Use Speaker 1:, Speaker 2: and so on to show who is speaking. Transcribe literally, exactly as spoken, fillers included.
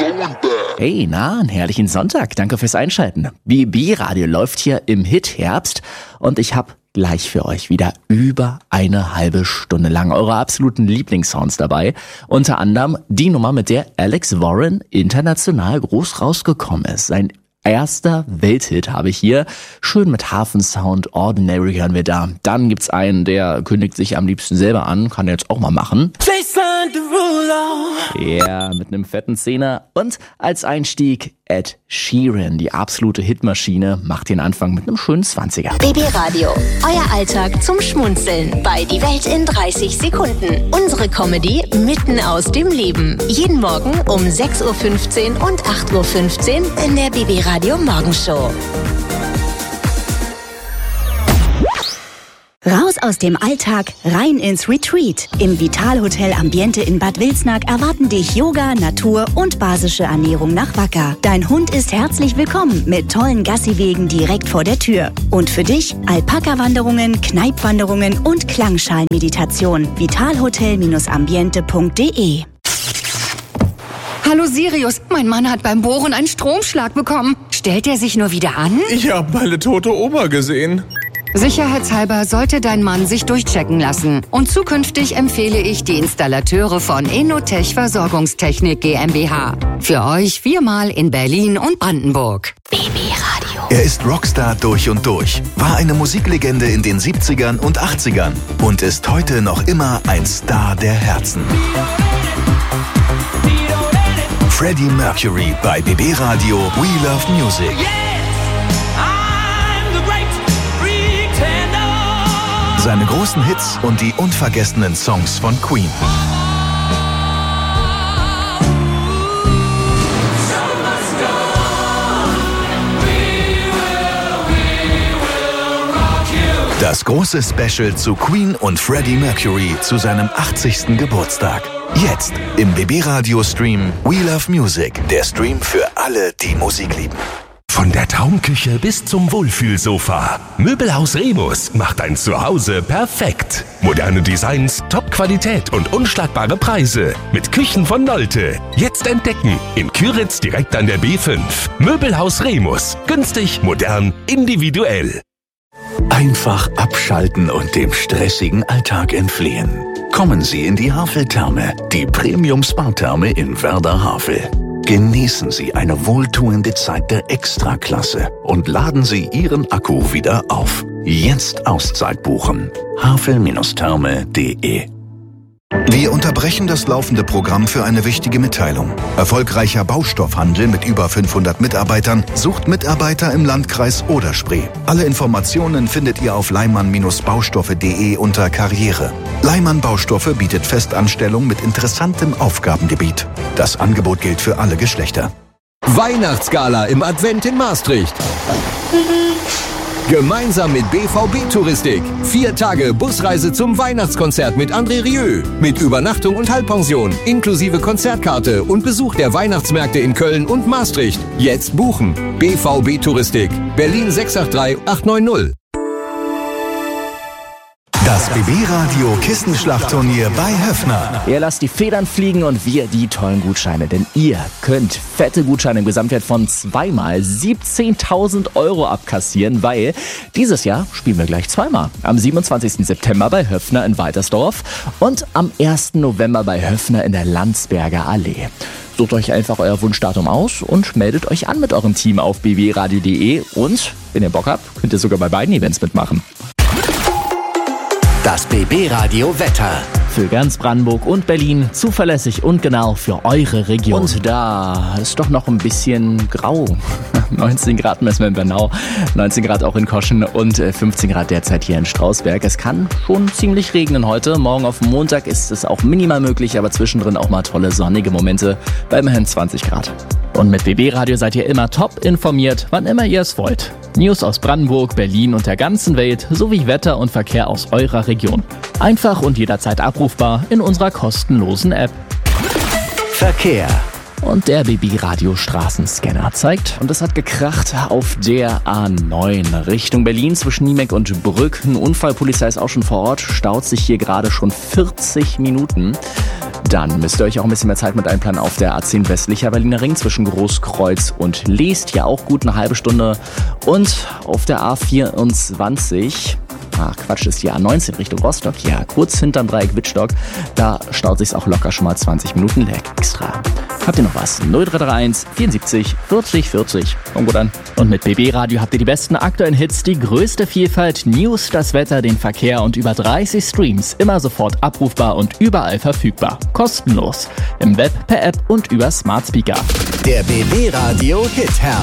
Speaker 1: Hey, na, einen herrlichen Sonntag. Danke fürs Einschalten. B B-Radio läuft hier im Hit-Herbst und ich habe gleich für euch wieder über eine halbe Stunde lang eure absoluten Lieblingssounds dabei. Unter anderem die Nummer, mit der Alex Warren international groß rausgekommen ist. Sein erster Welthit habe ich hier. Schön mit Hafensound, Ordinary hören wir da. Dann gibt's einen, der kündigt sich am liebsten selber an. Kann er jetzt auch mal machen. Ja, mit einem fetten Zehner. Und als Einstieg Ed Sheeran, die absolute Hitmaschine, macht den Anfang mit einem schönen Zwanziger.
Speaker 2: B B-Radio, euer Alltag zum Schmunzeln bei Die Welt in dreißig Sekunden. Unsere Comedy mitten aus dem Leben. Jeden Morgen um sechs Uhr fünfzehn und acht Uhr fünfzehn in der B B-Radio Morgenshow.
Speaker 3: Raus aus dem Alltag, rein ins Retreat. Im Vital Hotel Ambiente in Bad Wilsnack erwarten dich Yoga, Natur und basische Ernährung nach Wacker. Dein Hund ist herzlich willkommen mit tollen Gassiwegen direkt vor der Tür. Und für dich Alpaka-Wanderungen, Kneipwanderungen und Klangschalen-Meditation. vitalhotel ambiente punkt de.
Speaker 4: Hallo Sirius, mein Mann hat beim Bohren einen Stromschlag bekommen. Stellt er sich nur wieder an?
Speaker 5: Ich habe meine tote Oma gesehen.
Speaker 4: Sicherheitshalber sollte dein Mann sich durchchecken lassen. Und zukünftig empfehle ich die Installateure von Enotech Versorgungstechnik GmbH. Für euch viermal in Berlin und Brandenburg.
Speaker 2: B B-Radio.
Speaker 6: Er ist Rockstar durch und durch, war eine Musiklegende in den siebzigern und achtzigern und ist heute noch immer ein Star der Herzen. Freddie Mercury bei B B-Radio We Love Music. Seine großen Hits und die unvergessenen Songs von Queen. Das große Special zu Queen und Freddie Mercury zu seinem achtzigsten Geburtstag. Jetzt im B B-Radio-Stream We Love Music. Der Stream für alle, die Musik lieben.
Speaker 7: Von der Traumküche bis zum Wohlfühlsofa. Möbelhaus Remus macht dein Zuhause perfekt. Moderne Designs, Top-Qualität und unschlagbare Preise. Mit Küchen von Nolte. Jetzt entdecken. In Küritz direkt an der B fünf. Möbelhaus Remus. Günstig, modern, individuell.
Speaker 6: Einfach abschalten und dem stressigen Alltag entfliehen. Kommen Sie in die Havel-Therme, die Premium-Spa-Therme in Werder-Havel. Genießen Sie eine wohltuende Zeit der Extraklasse und laden Sie Ihren Akku wieder auf. Jetzt Auszeit buchen. havel Therme punkt de. Wir unterbrechen das laufende Programm für eine wichtige Mitteilung. Erfolgreicher Baustoffhandel mit über fünfhundert Mitarbeitern sucht Mitarbeiter im Landkreis Oder-Spree. Alle Informationen findet ihr auf leimann baustoffe punkt de unter Karriere. Leimann Baustoffe bietet Festanstellung mit interessantem Aufgabengebiet. Das Angebot gilt für alle Geschlechter.
Speaker 8: Weihnachtsgala im Advent in Maastricht. Gemeinsam mit B V B Touristik. Vier Tage Busreise zum Weihnachtskonzert mit André Rieu. Mit Übernachtung und Halbpension, inklusive Konzertkarte und Besuch der Weihnachtsmärkte in Köln und Maastricht. Jetzt buchen. B V B Touristik. Berlin sechs acht drei acht neun null.
Speaker 6: Das B B-Radio Kissenschlachtturnier bei Höffner.
Speaker 1: Ihr lasst die Federn fliegen und wir die tollen Gutscheine. Denn ihr könnt fette Gutscheine im Gesamtwert von zweimal siebzehntausend Euro abkassieren, weil dieses Jahr spielen wir gleich zweimal. Am siebenundzwanzigsten September bei Höffner in Waltersdorf und am ersten November bei Höffner in der Landsberger Allee. Sucht euch einfach euer Wunschdatum aus und meldet euch an mit eurem Team auf b b radio punkt de und, wenn ihr Bock habt, könnt ihr sogar bei beiden Events mitmachen.
Speaker 2: Das B B-Radio Wetter.
Speaker 1: Für ganz Brandenburg und Berlin zuverlässig und genau für eure Region. Und da ist doch noch ein bisschen grau. neunzehn Grad messen wir in Bernau, neunzehn Grad auch in Koschen und fünfzehn Grad derzeit hier in Strausberg. Es kann schon ziemlich regnen heute. Morgen auf Montag ist es auch minimal möglich, aber zwischendrin auch mal tolle sonnige Momente bei immerhin zwanzig Grad. Und mit B B-Radio seid ihr immer top informiert, wann immer ihr es wollt. News aus Brandenburg, Berlin und der ganzen Welt sowie Wetter und Verkehr aus eurer Region. Einfach und jederzeit abrufbar in unserer kostenlosen App.
Speaker 2: Verkehr.
Speaker 1: Und der B B-Radio Straßenscanner zeigt, und es hat gekracht auf der A neun Richtung Berlin zwischen Niemek und Brück. Eine Unfallpolizei ist auch schon vor Ort, staut sich hier gerade schon vierzig Minuten. Dann müsst ihr euch auch ein bisschen mehr Zeit mit einplanen auf der A zehn westlicher Berliner Ring zwischen Großkreuz und Leest. Ja, auch gut eine halbe Stunde. Und auf der A vierundzwanzig... Ach Quatsch, ist die A neunzehn Richtung Rostock, ja, kurz hinterm Dreieck Wittstock. Da staut sich's auch locker schon mal zwanzig Minuten extra. Habt ihr noch was? null drei drei eins vierundsiebzig vierzig vierzig. Kommt gut an. Und mit B B Radio habt ihr die besten aktuellen Hits, die größte Vielfalt, News, das Wetter, den Verkehr und über dreißig Streams. Immer sofort abrufbar und überall verfügbar. Kostenlos. Im Web, per App und über Smart Speaker.
Speaker 9: Der B B Radio Hit Herbst.